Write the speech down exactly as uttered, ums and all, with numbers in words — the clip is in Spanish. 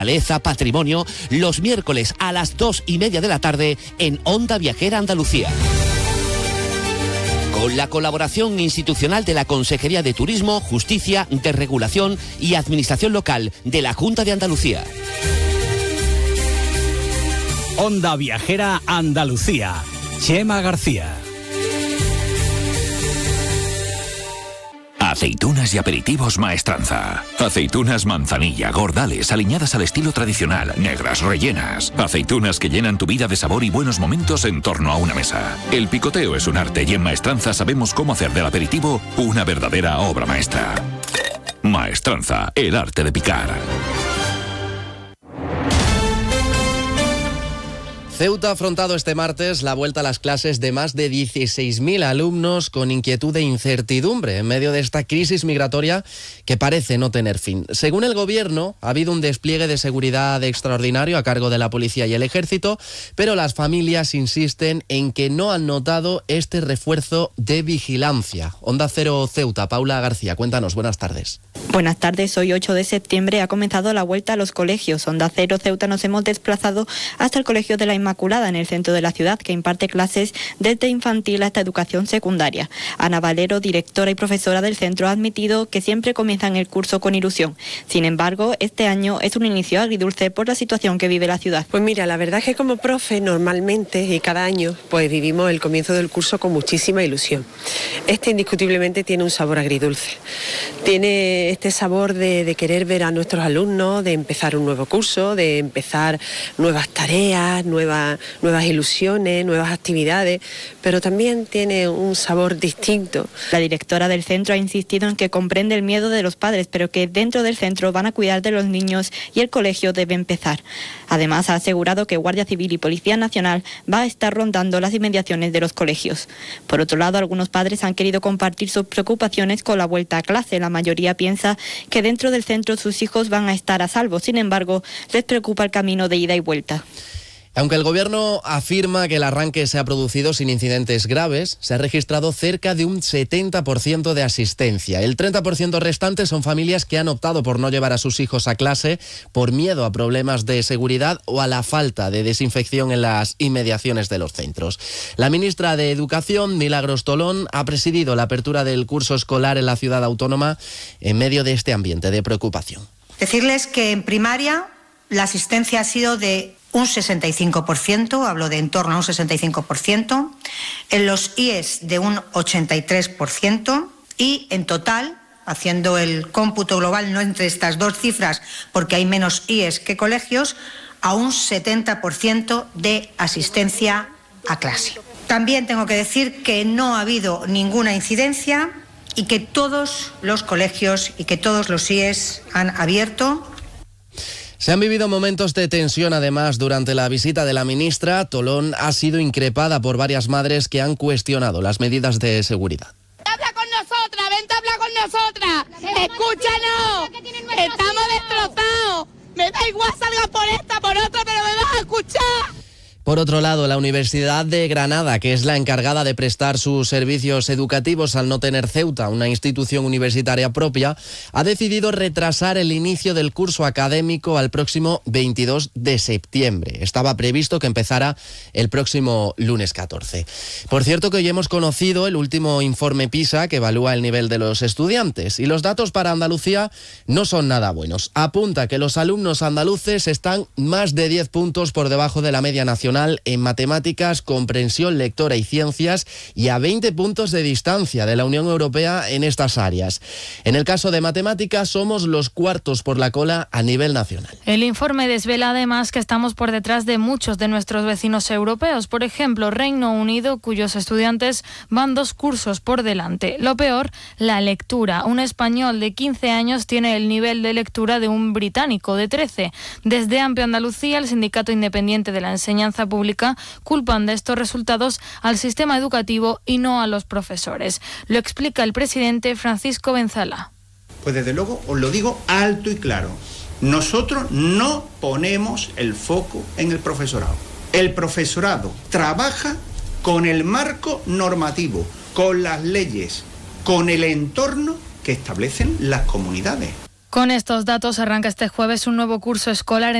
Naturaleza, patrimonio, los miércoles a las dos y media de la tarde en Onda Viajera Andalucía. Con la colaboración institucional de la Consejería de Turismo, Justicia, Desregulación y Administración Local de la Junta de Andalucía. Onda Viajera Andalucía. Chema García. Aceitunas y aperitivos Maestranza. Aceitunas manzanilla, gordales, aliñadas al estilo tradicional, negras, rellenas. Aceitunas que llenan tu vida de sabor y buenos momentos en torno a una mesa. El picoteo es un arte y en Maestranza sabemos cómo hacer del aperitivo una verdadera obra maestra. Maestranza, el arte de picar. Ceuta ha afrontado este martes la vuelta a las clases de más de dieciséis mil alumnos con inquietud e incertidumbre en medio de esta crisis migratoria que parece no tener fin. Según el gobierno, ha habido un despliegue de seguridad extraordinario a cargo de la policía y el ejército, pero las familias insisten en que no han notado este refuerzo de vigilancia. Onda Cero Ceuta, Paula García, cuéntanos, buenas tardes. Buenas tardes, hoy ocho de septiembre ha comenzado la vuelta a los colegios. Onda Cero Ceuta nos hemos desplazado hasta el Colegio de la Inmaculada en el centro de la ciudad, que imparte clases desde infantil hasta educación secundaria. Ana Valero, directora y profesora del centro, ha admitido que siempre comienzan el curso con ilusión. Sin embargo, este año es un inicio agridulce por la situación que vive la ciudad. Pues mira, la verdad es que como profe normalmente y cada año pues vivimos el comienzo del curso con muchísima ilusión. Este indiscutiblemente tiene un sabor agridulce. Tiene este sabor de, de querer ver a nuestros alumnos, de empezar un nuevo curso, de empezar nuevas tareas, nuevas, nuevas ilusiones, nuevas actividades, pero también tiene un sabor distinto. La directora del centro ha insistido en que comprende el miedo de los padres, pero que dentro del centro van a cuidar de los niños y el colegio debe empezar. Además, ha asegurado que Guardia Civil y Policía Nacional va a estar rondando las inmediaciones de los colegios. Por otro lado, algunos padres han querido compartir sus preocupaciones con la vuelta a clase. La mayoría piensa que dentro del centro sus hijos van a estar a salvo. Sin embargo, les preocupa el camino de ida y vuelta. Aunque el gobierno afirma que el arranque se ha producido sin incidentes graves, se ha registrado cerca de un setenta por ciento de asistencia. El treinta por ciento restante son familias que han optado por no llevar a sus hijos a clase por miedo a problemas de seguridad o a la falta de desinfección en las inmediaciones de los centros. La ministra de Educación, Milagros Tolón, ha presidido la apertura del curso escolar en la ciudad autónoma en medio de este ambiente de preocupación. Decirles que en primaria la asistencia ha sido de un sesenta y cinco por ciento, hablo de en torno a un sesenta y cinco por ciento, en los I E S de un ochenta y tres por ciento y en total, haciendo el cómputo global, no entre estas dos cifras porque hay menos I E S que colegios, a un setenta por ciento de asistencia a clase. También tengo que decir que no ha habido ninguna incidencia y que todos los colegios y que todos los I E S han abierto. Se han vivido momentos de tensión además durante la visita de la ministra. Tolón ha sido increpada por varias madres que han cuestionado las medidas de seguridad. ¡Habla con nosotras! ¡Vente a hablar con nosotras! ¡Escúchanos! ¡Estamos destrozados! ¡Me da igual salga por esta, por otra, pero me vas a escuchar! Por otro lado, la Universidad de Granada, que es la encargada de prestar sus servicios educativos al no tener Ceuta, una institución universitaria propia, ha decidido retrasar el inicio del curso académico al próximo veintidós de septiembre. Estaba previsto que empezara el próximo lunes catorce. Por cierto que hoy hemos conocido el último informe PISA que evalúa el nivel de los estudiantes y los datos para Andalucía no son nada buenos. Apunta que los alumnos andaluces están más de diez puntos por debajo de la media nacional en matemáticas, comprensión lectora y ciencias y a veinte puntos de distancia de la Unión Europea en estas áreas. En el caso de matemáticas somos los cuartos por la cola a nivel nacional. El informe desvela además que estamos por detrás de muchos de nuestros vecinos europeos, por ejemplo Reino Unido, cuyos estudiantes van dos cursos por delante. Lo peor, la lectura. Un español de quince años tiene el nivel de lectura de un británico de trece. Desde Amplio Andalucía, el Sindicato Independiente de la Enseñanza Pública culpan de estos resultados al sistema educativo y no a los profesores. Lo explica el presidente Francisco Benzala. Pues desde luego os lo digo alto y claro. Nosotros no ponemos el foco en el profesorado. El profesorado trabaja con el marco normativo, con las leyes, con el entorno que establecen las comunidades. Con estos datos arranca este jueves un nuevo curso escolar en